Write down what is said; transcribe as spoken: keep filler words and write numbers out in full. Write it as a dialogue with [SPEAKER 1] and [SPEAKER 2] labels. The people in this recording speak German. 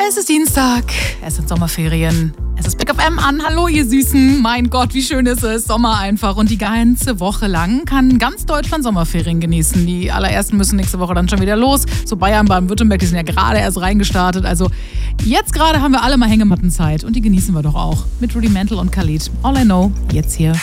[SPEAKER 1] Es ist Dienstag, es sind Sommerferien, es ist Big F M an. Hallo ihr Süßen, mein Gott, wie schön ist es, Sommer einfach. Und die ganze Woche lang kann ganz Deutschland Sommerferien genießen. Die allerersten müssen nächste Woche dann schon wieder los. So Bayern, Baden-Württemberg, die sind ja gerade erst reingestartet. Also jetzt gerade haben wir alle mal Hängemattenzeit und die genießen wir doch auch. Mit Rudimental und Khalid. All I Know, jetzt hier.